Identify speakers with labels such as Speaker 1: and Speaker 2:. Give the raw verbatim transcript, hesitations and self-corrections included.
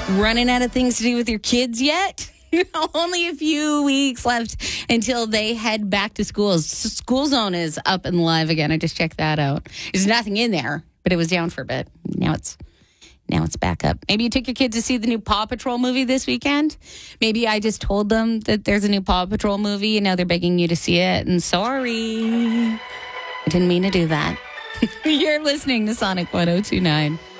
Speaker 1: running out of things to do with your kids yet? Only a few weeks left until they head back to schools. School Zone is up and live again. I just checked that out. There's nothing in there, but it was down for a bit. Now it's now it's back up. Maybe you took your kids to see the new Paw Patrol movie this weekend. Maybe I just told them that there's a new Paw Patrol movie and now they're begging you to see it. And sorry, I didn't mean to do that. You're listening to Sonic one oh two point nine.